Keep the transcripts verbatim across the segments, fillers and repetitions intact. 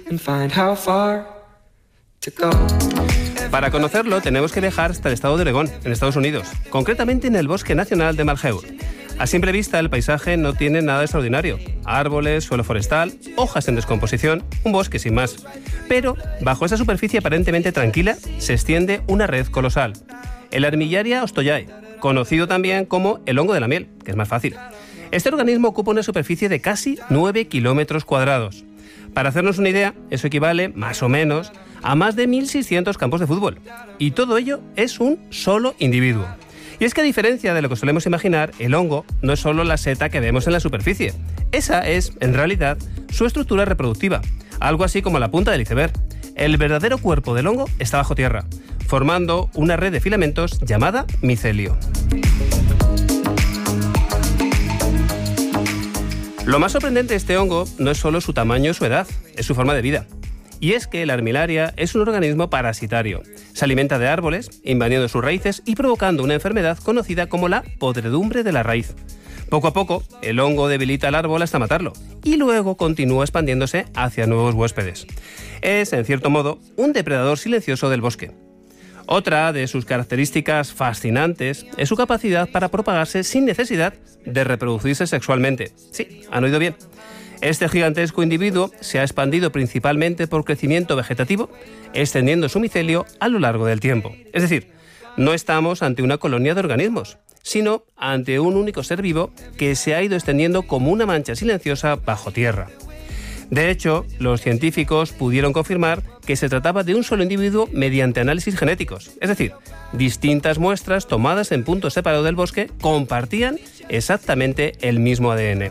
and find how far to go. Para conocerlo tenemos que viajar hasta el estado de Oregón, en Estados Unidos, concretamente en el Bosque Nacional de Malheur. A simple vista el paisaje no tiene nada extraordinario. Árboles, suelo forestal, hojas en descomposición, un bosque sin más. Pero bajo esa superficie aparentemente tranquila se extiende una red colosal. El Armillaria ostoyae, conocido también como el hongo de la miel, que es más fácil. Este organismo ocupa una superficie de casi nueve kilómetros cuadrados. Para hacernos una idea, eso equivale, más o menos, a más de mil seiscientos campos de fútbol. Y todo ello es un solo individuo. Y es que a diferencia de lo que solemos imaginar, el hongo no es solo la seta que vemos en la superficie. Esa es, en realidad, su estructura reproductiva, algo así como la punta del iceberg. El verdadero cuerpo del hongo está bajo tierra, formando una red de filamentos llamada micelio. Lo más sorprendente de este hongo no es solo su tamaño o su edad, es su forma de vida. Y es que el Armillaria es un organismo parasitario. Se alimenta de árboles, invadiendo sus raíces y provocando una enfermedad conocida como la podredumbre de la raíz. Poco a poco, el hongo debilita al árbol hasta matarlo y luego continúa expandiéndose hacia nuevos huéspedes. Es, en cierto modo, un depredador silencioso del bosque. Otra de sus características fascinantes es su capacidad para propagarse sin necesidad de reproducirse sexualmente. Sí, han oído bien. Este gigantesco individuo se ha expandido principalmente por crecimiento vegetativo, extendiendo su micelio a lo largo del tiempo. Es decir, no estamos ante una colonia de organismos, sino ante un único ser vivo que se ha ido extendiendo como una mancha silenciosa bajo tierra. De hecho, los científicos pudieron confirmar que se trataba de un solo individuo mediante análisis genéticos. Es decir, distintas muestras tomadas en puntos separados del bosque compartían exactamente el mismo A D N.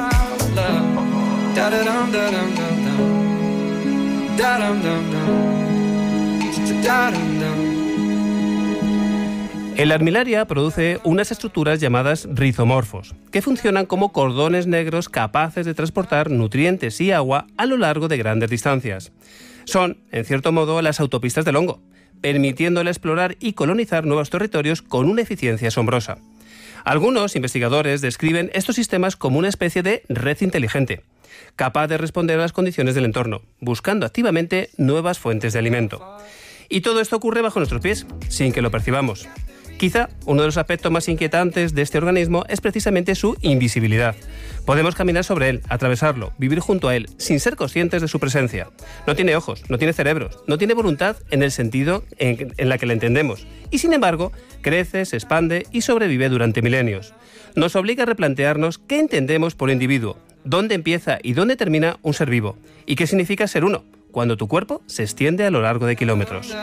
El Armillaria produce unas estructuras llamadas rizomorfos, que funcionan como cordones negros capaces de transportar nutrientes y agua a lo largo de grandes distancias. Son, en cierto modo, las autopistas del hongo, permitiéndole explorar y colonizar nuevos territorios con una eficiencia asombrosa. Algunos investigadores describen estos sistemas como una especie de red inteligente, capaz de responder a las condiciones del entorno, buscando activamente nuevas fuentes de alimento. Y todo esto ocurre bajo nuestros pies, sin que lo percibamos. Quizá uno de los aspectos más inquietantes de este organismo es precisamente su invisibilidad. Podemos caminar sobre él, atravesarlo, vivir junto a él, sin ser conscientes de su presencia. No tiene ojos, no tiene cerebros, no tiene voluntad en el sentido en, en la que la entendemos. Y sin embargo, crece, se expande y sobrevive durante milenios. Nos obliga a replantearnos qué entendemos por individuo, dónde empieza y dónde termina un ser vivo, y qué significa ser uno, cuando tu cuerpo se extiende a lo largo de kilómetros.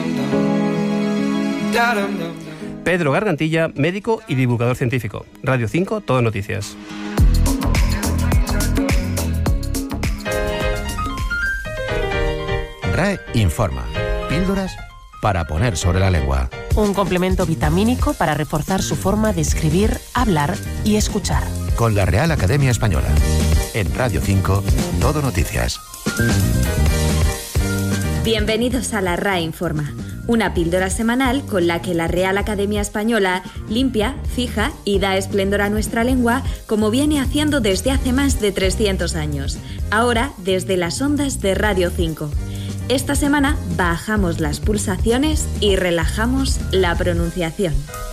Pedro Gargantilla, médico y divulgador científico. Radio cinco, Todo Noticias. R A E informa. Píldoras para poner sobre la lengua. Un complemento vitamínico para reforzar su forma de escribir, hablar y escuchar. Con la Real Academia Española. En Radio cinco, Todo Noticias. Bienvenidos a la R A E Informa, una píldora semanal con la que la Real Academia Española limpia, fija y da esplendor a nuestra lengua como viene haciendo desde hace más de trescientos años, ahora desde las ondas de Radio cinco. Esta semana bajamos las pulsaciones y relajamos la pronunciación.